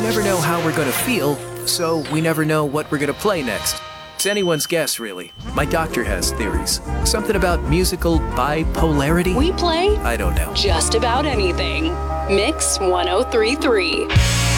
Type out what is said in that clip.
never know how we're gonna feel, so we never know what we're gonna play next. It's anyone's guess, really. My doctor has theories. Something about musical bipolarity? We play I don't know. just about anything. Mix 1033.